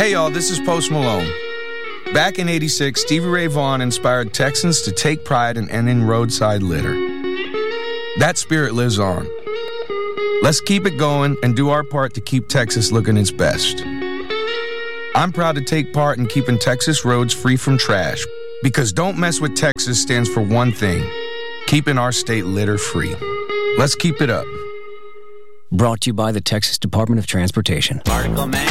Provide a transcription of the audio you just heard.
Hey y'all, this is Post Malone. Back in '86, Stevie Ray Vaughan inspired Texans to take pride in ending roadside litter. That spirit lives on. Let's keep it going and do our part to keep Texas looking its best. I'm proud to take part in keeping Texas roads free from trash, because Don't Mess with Texas stands for one thing: keeping our state litter free. Let's keep it up. Brought to you by the Texas Department of Transportation. Particle Man